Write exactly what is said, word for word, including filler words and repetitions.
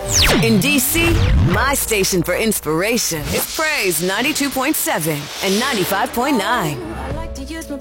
In D C, my station for inspiration is Praise ninety-two point seven and ninety-five point nine.